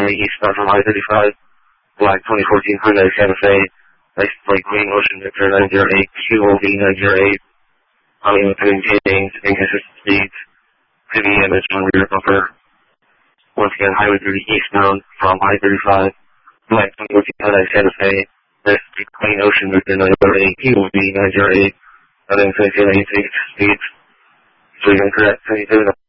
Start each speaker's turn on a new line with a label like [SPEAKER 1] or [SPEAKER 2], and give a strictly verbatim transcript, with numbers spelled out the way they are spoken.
[SPEAKER 1] thirty eastbound from I thirty-five, black twenty fourteen Hyundai Santa Fe, license plate Green Ocean Victor nine zero eight Q O V nine zero eight, having maintaining inconsistent speeds, heavy damage on rear bumper. Once again, Highway thirty eastbound from I thirty-five, black twenty fourteen Hyundai Santa Fe, license plate Green Ocean Victor nine zero eight Q O V nine zero eight, having maintaining inconsistent speeds. So you're correct, seventy-seven